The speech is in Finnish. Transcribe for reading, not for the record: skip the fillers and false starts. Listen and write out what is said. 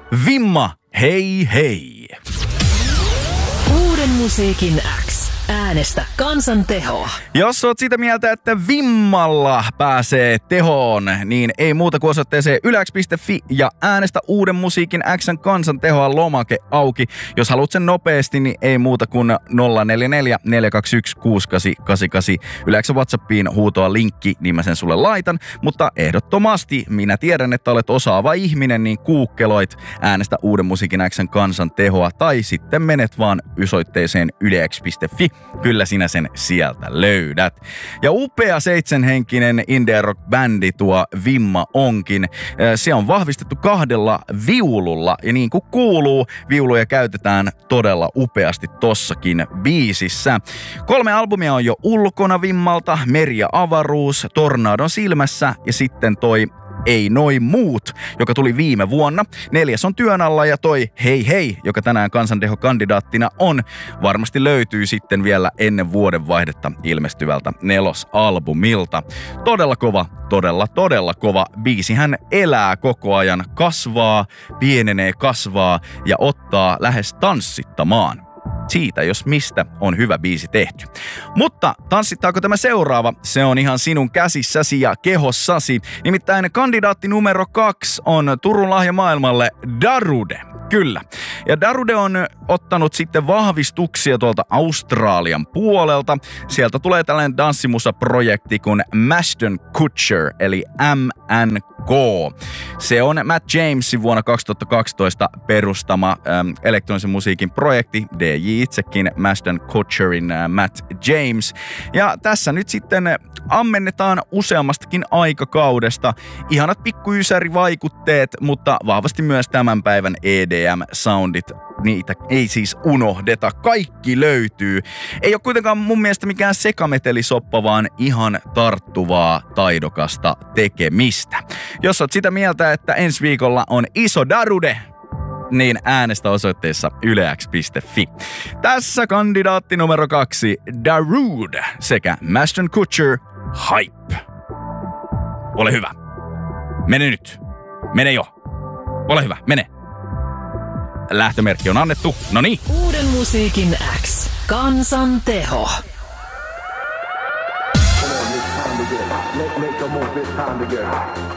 Vimma, hei hei! Uuden musiikin X. Äänestä kansan tehoa. Jos oot sitä mieltä, että Vimmalla pääsee tehoon, niin ei muuta kuin osoitteeseen yle.fi ja äänestä Uuden musiikin X:n kansan tehoa lomake auki. Jos haluat sen nopeasti, niin ei muuta kuin 044 421 6888. Yle X:n WhatsAppiin huutoa linkki, niin mä sen sulle laitan. Mutta ehdottomasti minä tiedän, että olet osaava ihminen, niin kuukkeloit äänestä Uuden musiikin X:n kansan tehoa. Tai sitten menet vaan osoitteeseen yle.fi. Kyllä sinä sen sieltä löydät. Ja upea 7-henkinen indie rock bändi tuo Vimma onkin. Se on vahvistettu 2 viululla ja niin kuin kuuluu, viuluja käytetään todella upeasti tossakin biisissä. 3 albumia on jo ulkona Vimmalta, Meri ja avaruus, Tornadon silmässä ja sitten toi Ei noi muut, joka tuli viime vuonna. 4 on työn alla ja toi Hei hei, joka tänään kansantehokandidaattina on, varmasti löytyy sitten vielä ennen vuodenvaihdetta ilmestyvältä 4. albumilta. Todella kova, todella kova. Biisihän elää koko ajan, kasvaa, pienenee, kasvaa ja ottaa lähes tanssittamaan. Siitä, jos mistä, on hyvä biisi tehty. Mutta tanssittaako tämä seuraava? Se on ihan sinun käsissäsi ja kehossasi. Nimittäin kandidaatti numero 2 on Turun lahja maailmalle Darude. Kyllä. Ja Darude on ottanut sitten vahvistuksia tuolta Australian puolelta. Sieltä tulee tällainen danssimusaprojekti kuin Ashton Kutcher, eli MNK. Se on Matt Jamesin vuonna 2012 perustama elektronisen musiikin projekti. DJ itsekin Ashton Kutcherin Matt James. Ja tässä nyt sitten ammennetaan useammastakin aikakaudesta. Ihanat pikkuysärivaikutteet, mutta vahvasti myös tämän päivän EDM-soundit. Niitä ei siis unohdeta. Kaikki löytyy. Ei ole kuitenkaan mun mielestä mikään sekametelisoppa, vaan ihan tarttuvaa, taidokasta tekemistä. Jos oot sitä mieltä, että ensi viikolla on iso Darude, niin äänestä osoitteessa yle.fi. Tässä kandidaatti numero 2, Darude sekä Ashton Kutcher, Hype. Ole hyvä. Mene nyt. Mene jo. Ole hyvä. Mene. Lähtömerkki on annettu. Noniin. Uuden musiikin X. Kansan teho. Come on, it's time to get. Let's make the most, it's time to get.